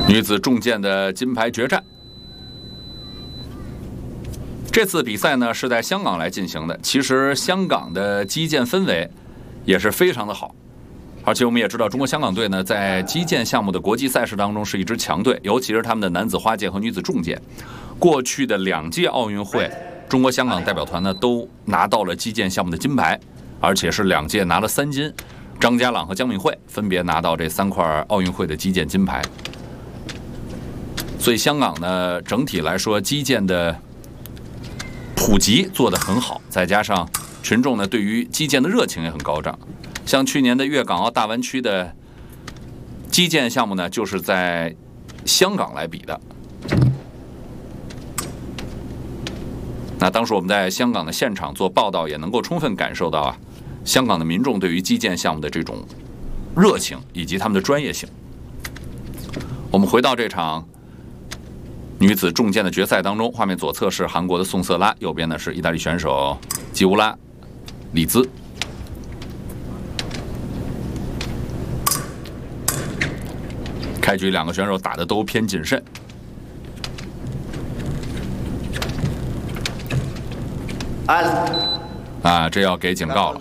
女子重剑的金牌决战。这次比赛呢是在香港来进行的。其实香港的击剑氛围也是非常的好，而且我们也知道，中国香港队呢在击剑项目的国际赛事当中是一支强队，尤其是他们的男子花剑和女子重剑。过去的2届奥运会，中国香港代表团呢都拿到了击剑项目的金牌，而且是2届拿了3金。张家朗和江敏慧分别拿到这3块奥运会的击剑金牌。所以香港呢，整体来说击剑的普及做得很好，再加上群众呢对于击剑的热情也很高涨。像去年的粤港澳大湾区的击剑项目呢，就是在香港来比的。那当时我们在香港的现场做报道，也能够充分感受到香港的民众对于击剑项目的这种热情以及他们的专业性。我们回到这场女子重剑的决赛当中，画面左侧是韩国的宋瑟拉，右边呢是意大利选手吉乌拉里兹。开局2个选手打的都偏谨慎。这要给警告了，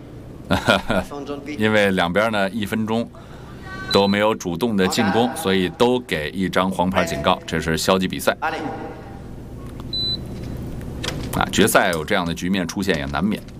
因为两边呢1分钟都没有主动的进攻，所以都给1张黄牌警告，这是消极比赛。决赛有这样的局面出现也难免。